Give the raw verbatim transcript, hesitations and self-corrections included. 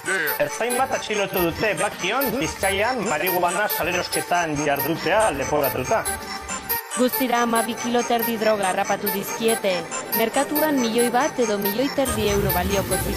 Ertzain bat atxilotu dute Bakion, Bizkaian, marihuana salerosketan jardutea leporatuta. Guztira hamabi kilo terdi droga harrapatu dizkiete. Merkatuan milioi bat edo milioi terdi euro balioko ziren.